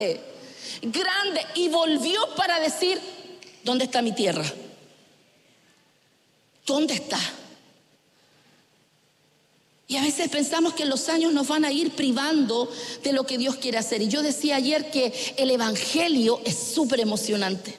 grande, y volvió para decir: ¿dónde está mi tierra? ¿Dónde está? Y a veces pensamos que los años nos van a ir privando de lo que Dios quiere hacer. Y yo decía ayer que el evangelio es súper emocionante.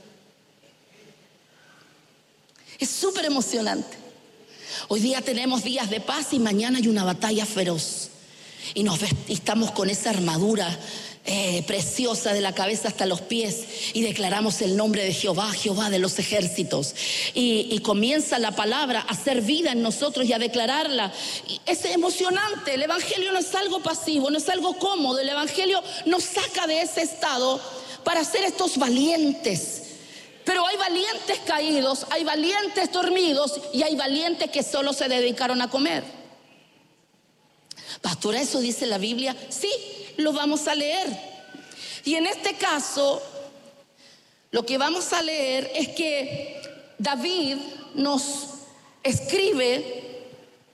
Es súper emocionante. Hoy día tenemos días de paz y mañana hay una batalla feroz. Y estamos con esa armadura preciosa de la cabeza hasta los pies, y declaramos el nombre de Jehová, Jehová de los ejércitos, y comienza la palabra a hacer vida en nosotros y a declararla. Y es emocionante. El evangelio no es algo pasivo, no es algo cómodo. El evangelio nos saca de ese estado para ser estos valientes. Pero hay valientes caídos, hay valientes dormidos, y hay valientes que solo se dedicaron a comer. Pastora, ¿eso dice la Biblia? Sí, lo vamos a leer. Y en este caso, lo que vamos a leer es que David nos escribe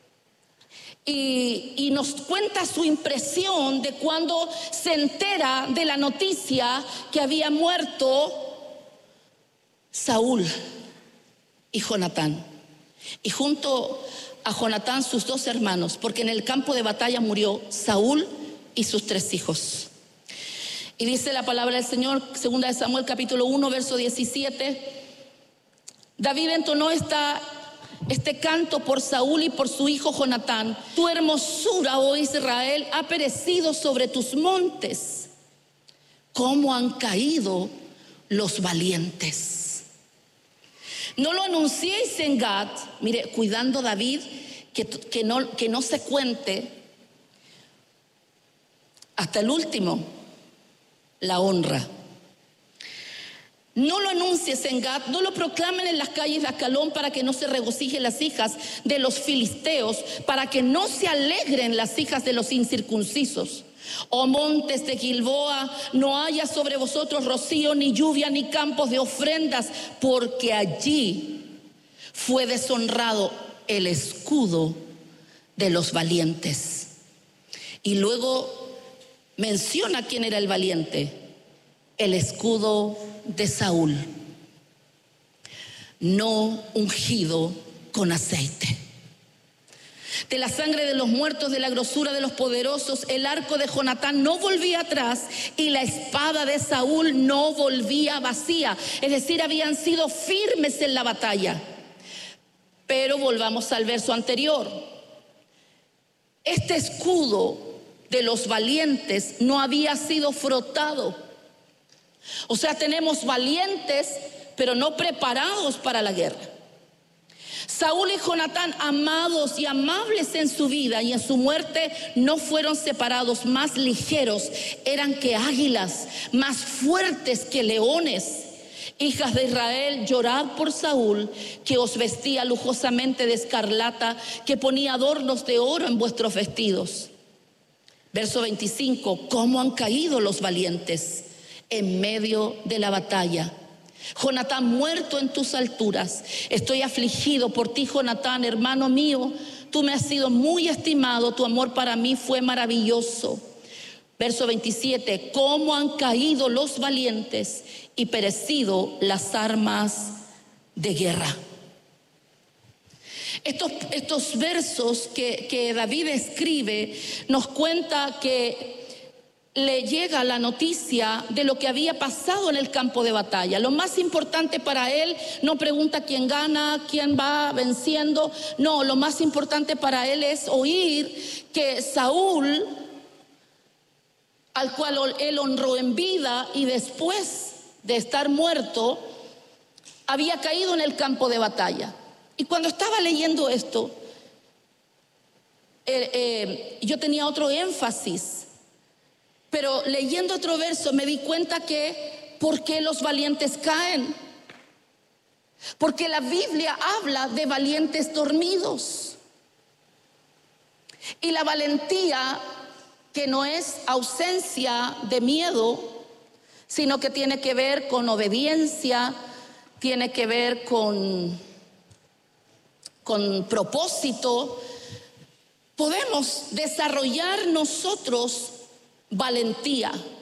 y nos cuenta su impresión de cuando se entera de la noticia que había muerto Saúl y Jonatán. Y junto a Jonatán sus dos hermanos, porque en el campo de batalla murió Saúl y sus 3 hijos. Y dice la palabra del Señor, 2 de Samuel capítulo 1, verso 17. David entonó este canto por Saúl y por su hijo Jonatán. Tu hermosura, oh Israel, ha perecido sobre tus montes. ¿Cómo han caído los valientes? No lo anunciéis en Gat. Mire, cuidando David que no se cuente hasta el último la honra. No lo anuncies en Gat, no lo proclamen en las calles de Ascalón, para que no se regocijen las hijas de los filisteos, para que no se alegren las hijas de los incircuncisos. Oh montes de Gilboa, no haya sobre vosotros rocío, ni lluvia, ni campos de ofrendas, porque allí fue deshonrado el escudo de los valientes. Y luego menciona quién era el valiente: el escudo de Saúl, no ungido con aceite. De la sangre de los muertos, de la grosura de los poderosos, el arco de Jonatán no volvía atrás, y la espada de Saúl no volvía vacía. Es decir, habían sido firmes en la batalla. Pero volvamos al verso anterior. Este escudo de los valientes no había sido frotado. O sea, tenemos valientes, pero no preparados para la guerra. Saúl y Jonatán, amados y amables en su vida y en su muerte, no fueron separados. Más ligeros eran que águilas, más fuertes que leones. Hijas de Israel, llorad por Saúl, que os vestía lujosamente de escarlata, que ponía adornos de oro en vuestros vestidos. Verso 25, ¿cómo han caído los valientes en medio de la batalla? Jonatán muerto en tus alturas. Estoy afligido por ti, Jonatán, hermano mío. Tú me has sido muy estimado, tu amor para mí fue maravilloso. Verso 27, ¿cómo han caído los valientes y perecido las armas de guerra? Estos versos que David escribe nos cuenta que le llega la noticia de lo que había pasado en el campo de batalla. Lo más importante para él, no pregunta quién gana, quién va venciendo. No, lo más importante para él es oír que Saúl, al cual él honró en vida y después de estar muerto, había caído en el campo de batalla. Y cuando estaba leyendo esto, yo tenía otro énfasis, pero leyendo otro verso me di cuenta que ¿por qué los valientes caen? Porque la Biblia habla de valientes dormidos. Y la valentía, que no es ausencia de miedo, sino que tiene que ver con obediencia, tiene que ver con propósito. Podemos desarrollar nosotros valentía.